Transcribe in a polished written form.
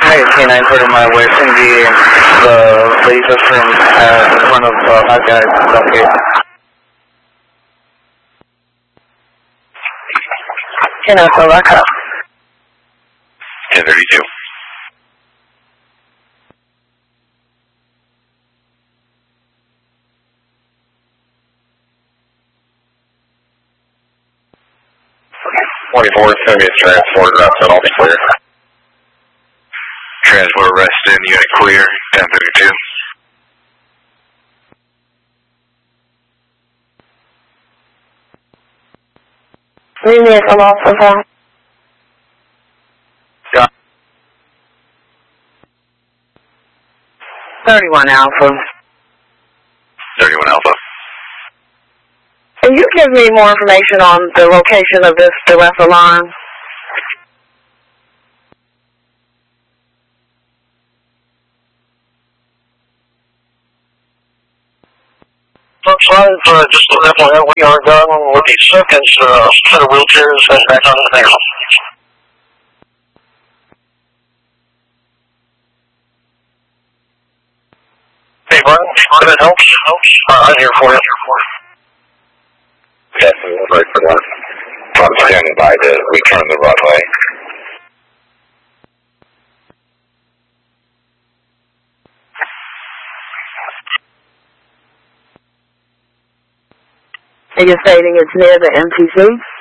Hey, K9 30 mile away from the laser from in front of that guy's bucket. K9, so back up. 1032. It's going to be transported outside, all be clear. Transport arrested, unit clear, 1032. Unit Alpha 4. Got 31 Alpha. 31 Alpha. Can you give me more information on the location of this duress alarm? Sorry for just an FYI, we are done with the second set of wheelchairs and back on the vehicle. Hey, Brian, if it helps, I'm here for you. Definitely right for that. I'm standing by to return the runway. And you're stating it's near the MTC?